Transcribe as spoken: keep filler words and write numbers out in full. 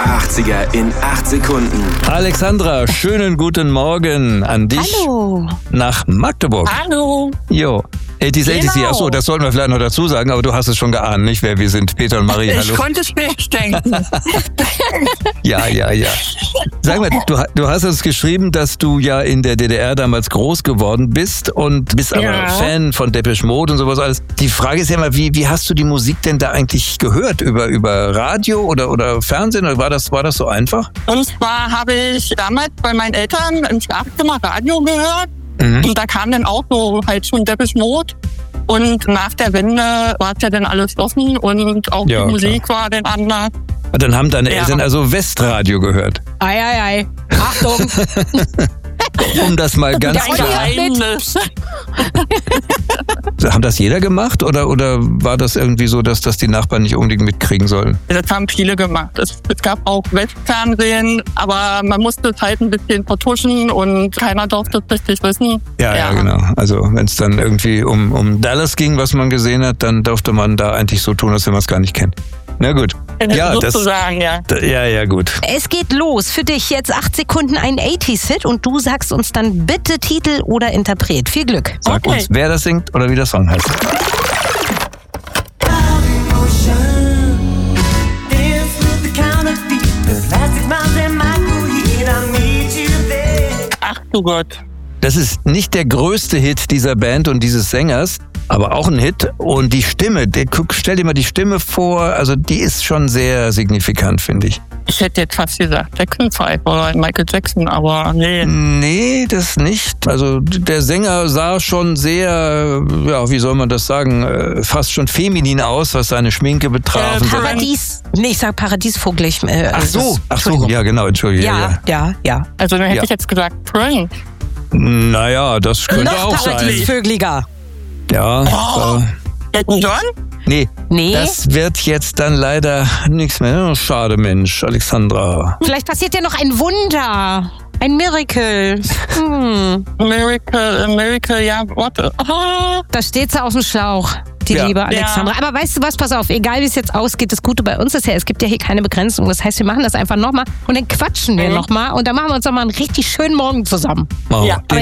achtziger in acht Sekunden. Alexandra, schönen guten Morgen an dich. Hallo. Nach Magdeburg. Hallo. Jo. achtzig, achtzig, Genau. achso, das sollten wir vielleicht noch dazu sagen, aber du hast es schon geahnt, nicht, wer wir sind, Peter und Marie, hallo. Ich konnte es mir nicht denken. Ja, ja, ja. Sag mal, du, du hast uns geschrieben, dass du ja in der D D R damals groß geworden bist und bist aber Ja. Fan von Depeche Mode und sowas alles. Die Frage ist ja mal, wie, wie hast du die Musik denn da eigentlich gehört? Über, über Radio oder, oder Fernsehen? Oder war das, war das so einfach? Und zwar habe ich damals bei meinen Eltern im Schlafzimmer Radio gehört. Mhm. Und da kam dann auch so halt schon Depeche Mode. Und nach der Wende war es ja dann alles offen und auch Ja, die Musik war dann anders. Und dann haben deine Ja. Eltern also Westradio gehört. Ei, ei, ei. Achtung. Um das mal ganz Der klar. Geheimnis. Haben das jeder gemacht oder, oder war das irgendwie so, dass das die Nachbarn nicht unbedingt mitkriegen sollen? Das haben viele gemacht. Es, es gab auch Westfernsehen, aber man musste es halt ein bisschen vertuschen und keiner durfte es richtig wissen. Ja, ja, genau. Also wenn es dann irgendwie um, um Dallas ging, was man gesehen hat, dann durfte man da eigentlich so tun, als wenn man es gar nicht kennt. Na gut. Ja, das, sozusagen, ja. ja, ja, gut. Es geht los. Für dich jetzt acht Sekunden ein achtziger-Hit und du sagst uns dann bitte Titel oder Interpret. Viel Glück. Sag Okay. uns, wer das singt oder wie der Song heißt. Ach du Gott. Das ist nicht der größte Hit dieser Band und dieses Sängers, aber auch ein Hit. Und die Stimme, der, guck, stell dir mal die Stimme vor, also die ist schon sehr signifikant, finde ich. Ich hätte jetzt fast gesagt Jackson Five oder Michael Jackson, aber nee. Nee, das nicht. Also der Sänger sah schon sehr, ja, wie soll man das sagen, äh, fast schon feminin aus, was seine Schminke betraf. Äh, und so. Paradies. Nee, ich sag Paradiesvogel. Ich, äh, Ach so, das- ach so, Entschuldigung. ja genau, Entschuldigung. Ja, Ja, ja, ja. Also dann hätte Ja. ich jetzt gesagt Prince. ja. Naja, das könnte Noch auch sein. Paradiesvögeliger. Ja, Oh. äh, Elton John? nee, Nee. das wird jetzt dann leider nichts mehr. Schade, Mensch, Alexandra. Vielleicht passiert ja noch ein Wunder. Ein Miracle. Hm. Miracle, Miracle, ja, warte. Oh. Da steht sie auf dem Schlauch, die Ja. liebe Alexandra. Aber weißt du was, pass auf, egal wie es jetzt ausgeht, das Gute bei uns ist ja, es gibt ja hier keine Begrenzung. Das heißt, wir machen das einfach nochmal und dann quatschen wir Mhm. nochmal und dann machen wir uns nochmal einen richtig schönen Morgen zusammen. Oh, Ja, den aber